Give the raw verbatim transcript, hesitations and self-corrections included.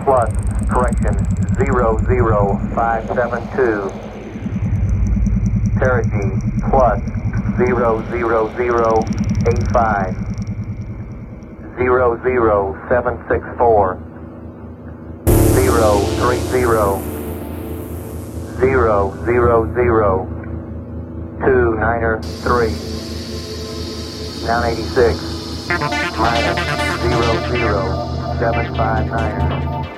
plus, correction, zero zero five seven two. Perigee plus zero zero zero eight five. Zero zero seven six four. Zero three zero. Zero zero zero. Two niner three. Down eighty-six. Minus zero zero seven five niner.